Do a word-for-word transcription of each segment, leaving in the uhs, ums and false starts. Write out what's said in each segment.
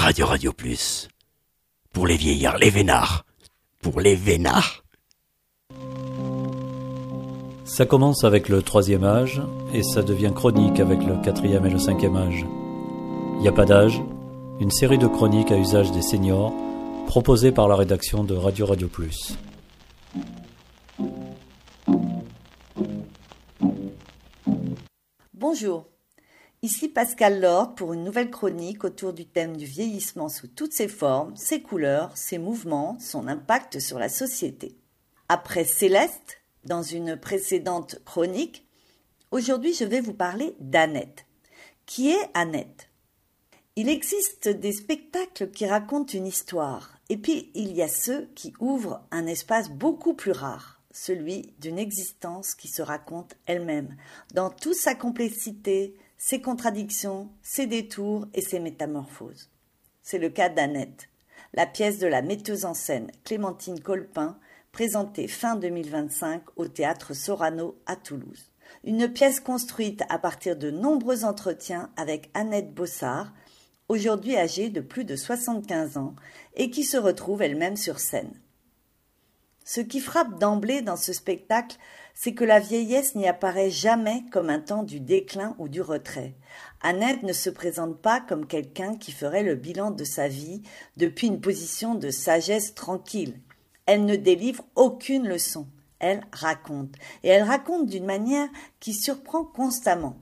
Radio Radio Plus. Pour les vieillards, les vénards. Pour les vénards. Ça commence avec le troisième âge et ça devient chronique avec le quatrième et le cinquième âge. Il n'y a pas d'âge, une série de chroniques à usage des seniors proposée par la rédaction de Radio Radio Plus. Bonjour, ici Pascal Lord pour une nouvelle chronique autour du thème du vieillissement sous toutes ses formes, ses couleurs, ses mouvements, son impact sur la société. Après Céleste, dans une précédente chronique, aujourd'hui je vais vous parler d'Annette. Qui est Annette ? Il existe des spectacles qui racontent une histoire, et puis il y a ceux qui ouvrent un espace beaucoup plus rare, celui d'une existence qui se raconte elle-même, dans toute sa complexité, ses contradictions, ses détours et ses métamorphoses. C'est le cas d'Annette, la pièce de la metteuse en scène Clémentine Colpin, présentée fin deux mille vingt-cinq au théâtre Sorano à Toulouse. Une pièce construite à partir de nombreux entretiens avec Annette Bossard, aujourd'hui âgée de plus de soixante-quinze ans et qui se retrouve elle-même sur scène. Ce qui frappe d'emblée dans ce spectacle, c'est que la vieillesse n'y apparaît jamais comme un temps du déclin ou du retrait. Annette ne se présente pas comme quelqu'un qui ferait le bilan de sa vie depuis une position de sagesse tranquille. Elle ne délivre aucune leçon, elle raconte, et elle raconte d'une manière qui surprend constamment.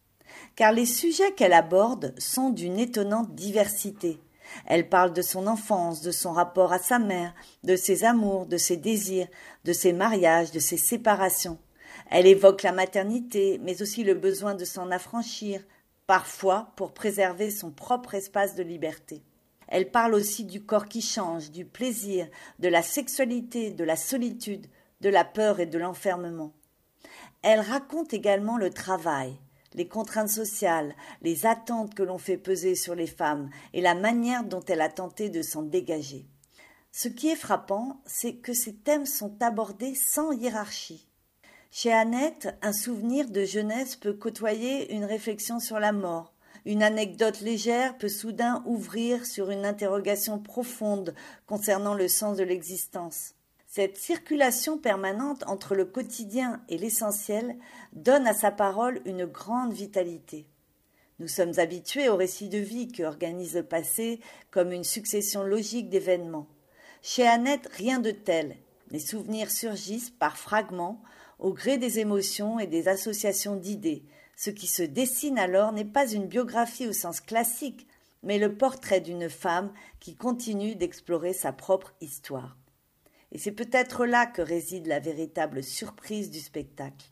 Car les sujets qu'elle aborde sont d'une étonnante diversité. Elle parle de son enfance, de son rapport à sa mère, de ses amours, de ses désirs, de ses mariages, de ses séparations. Elle évoque la maternité, mais aussi le besoin de s'en affranchir, parfois pour préserver son propre espace de liberté. Elle parle aussi du corps qui change, du plaisir, de la sexualité, de la solitude, de la peur et de l'enfermement. Elle raconte également le travail, les contraintes sociales, les attentes que l'on fait peser sur les femmes et la manière dont elle a tenté de s'en dégager. Ce qui est frappant, c'est que ces thèmes sont abordés sans hiérarchie. Chez Annette, un souvenir de jeunesse peut côtoyer une réflexion sur la mort. Une anecdote légère peut soudain ouvrir sur une interrogation profonde concernant le sens de l'existence. Cette circulation permanente entre le quotidien et l'essentiel donne à sa parole une grande vitalité. Nous sommes habitués au récit de vie qui organise le passé comme une succession logique d'événements. Chez Annette, rien de tel. Les souvenirs surgissent par fragments au gré des émotions et des associations d'idées. Ce qui se dessine alors n'est pas une biographie au sens classique, mais le portrait d'une femme qui continue d'explorer sa propre histoire. Et c'est peut-être là que réside la véritable surprise du spectacle.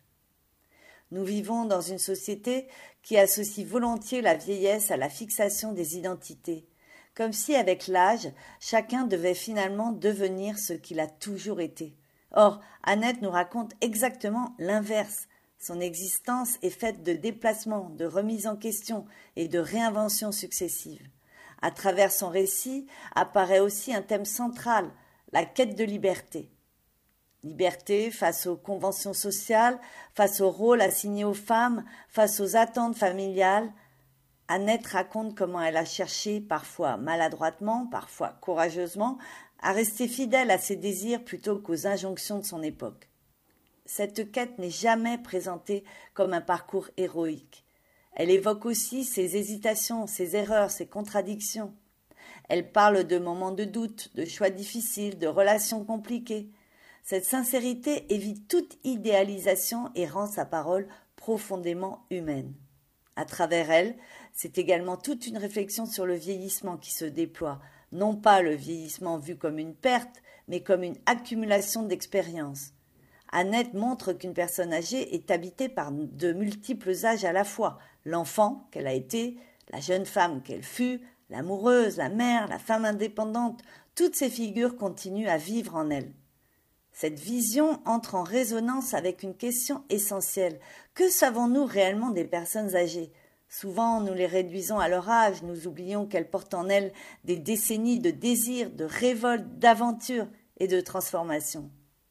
Nous vivons dans une société qui associe volontiers la vieillesse à la fixation des identités, comme si avec l'âge, chacun devait finalement devenir ce qu'il a toujours été. Or, Annette nous raconte exactement l'inverse. Son existence est faite de déplacements, de remises en question et de réinventions successives. À travers son récit apparaît aussi un thème central, la quête de liberté. Liberté face aux conventions sociales, face au rôle assigné aux femmes, face aux attentes familiales. Annette raconte comment elle a cherché, parfois maladroitement, parfois courageusement, à rester fidèle à ses désirs plutôt qu'aux injonctions de son époque. Cette quête n'est jamais présentée comme un parcours héroïque. Elle évoque aussi ses hésitations, ses erreurs, ses contradictions. Elle parle de moments de doute, de choix difficiles, de relations compliquées. Cette sincérité évite toute idéalisation et rend sa parole profondément humaine. À travers elle, c'est également toute une réflexion sur le vieillissement qui se déploie, non pas le vieillissement vu comme une perte, mais comme une accumulation d'expériences. Annette montre qu'une personne âgée est habitée par de multiples âges à la fois, l'enfant qu'elle a été, la jeune femme qu'elle fut, l'amoureuse, la mère, la femme indépendante, toutes ces figures continuent à vivre en elle. Cette vision entre en résonance avec une question essentielle. Que savons-nous réellement des personnes âgées ? Souvent, nous les réduisons à leur âge, nous oublions qu'elles portent en elles des décennies de désirs, de révolte, d'aventure et de transformation.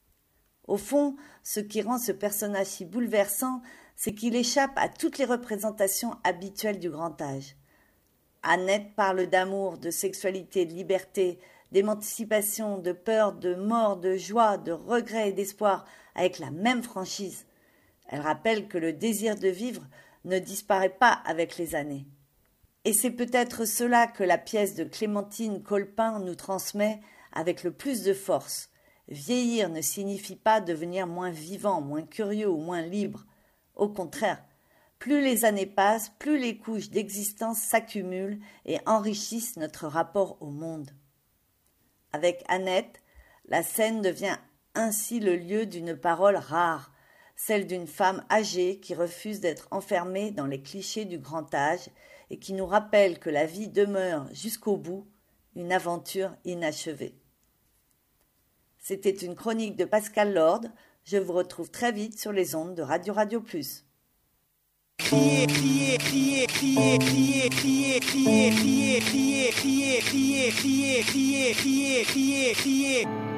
Au fond, ce qui rend ce personnage si bouleversant, c'est qu'il échappe à toutes les représentations habituelles du grand âge. Annette parle d'amour, de sexualité, de liberté, d'émancipation, de peur, de mort, de joie, de regret et d'espoir, avec la même franchise. Elle rappelle que le désir de vivre ne disparaît pas avec les années. Et c'est peut-être cela que la pièce de Clémentine Colpin nous transmet avec le plus de force. Vieillir ne signifie pas devenir moins vivant, moins curieux ou moins libre. Au contraire, plus les années passent, plus les couches d'existence s'accumulent et enrichissent notre rapport au monde. Avec Annette, la scène devient ainsi le lieu d'une parole rare, celle d'une femme âgée qui refuse d'être enfermée dans les clichés du grand âge et qui nous rappelle que la vie demeure jusqu'au bout une aventure inachevée. C'était une chronique de Pascal Lord. Je vous retrouve très vite sur les ondes de Radio Radio Plus. Crier, crier, crier, crier, crier, crier, crier, crier, crier, crier, crier, crier, crier, crier, crier, crier.